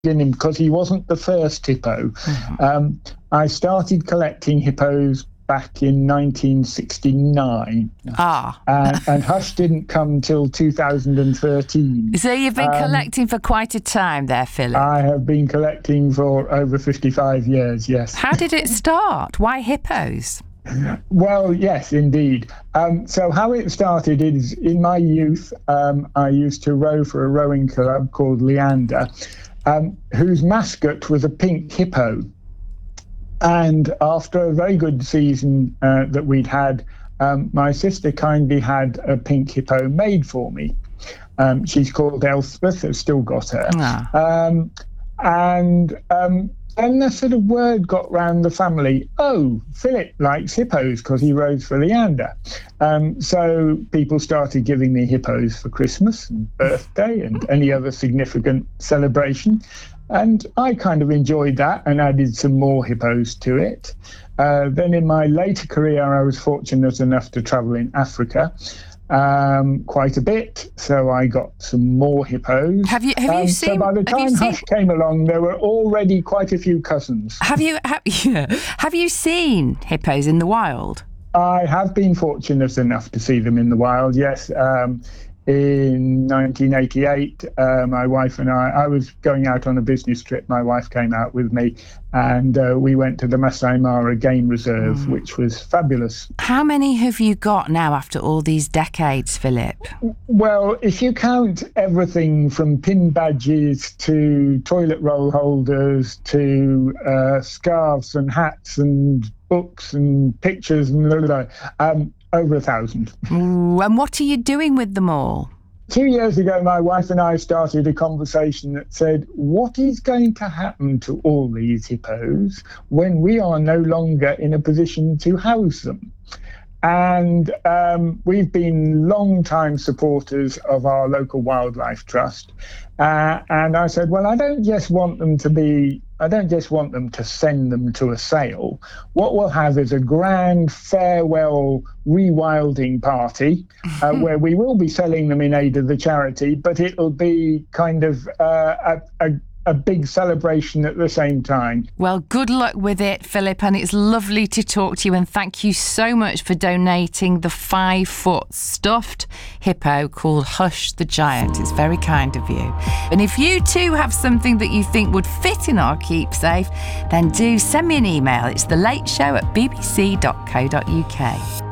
in him because he wasn't the first hippo. Mm-hmm. I started collecting hippos back in 1969. And Hush didn't come till 2013. So you've been collecting for quite a time there, Philip. I have been collecting for over 55 years, yes. How did it start? Why hippos? Well, yes, indeed. So how it started is, in my youth, I used to row for a rowing club called Leander, whose mascot was a pink hippo. And after a very good season that we'd had, my sister kindly had a pink hippo made for me. She's called Elspeth. I've still got her. Then the sort of word got round the family, Philip likes hippos because he rows for Leander. So people started giving me hippos for Christmas and birthday and any other significant celebration. And I kind of enjoyed that and added some more hippos to it. Then in my later career, I was fortunate enough to travel in Africa quite a bit, so I got some more hippos. Have you seen? So by the time Hush came along, there were already quite a few cousins. Have you seen hippos in the wild? I have been fortunate enough to see them in the wild. Yes. In 1988, my wife and I was going out on a business trip. My wife came out with me, and we went to the Masai Mara Game Reserve, which was fabulous. How many have you got now after all these decades, Philip? Well, if you count everything from pin badges to toilet roll holders to scarves and hats and books and pictures and over 1,000. Ooh, and what are you doing with them all? 2 years ago, my wife and I started a conversation that said, what is going to happen to all these hippos when we are no longer in a position to house them? And we've been long-time supporters of our local wildlife trust. And I said, well, I don't just want them to send them to a sale. What we'll have is a grand farewell rewilding party where we will be selling them in aid of the charity, but it'll be kind of a big celebration at the same time. Well, good luck with it, Philip, and it's lovely to talk to you, and thank you so much for donating the 5-foot stuffed hippo called Hush the Giant. It's very kind of you. And if you too have something that you think would fit in our keepsafe, then do send me an email. It's thelateshow@bbc.co.uk.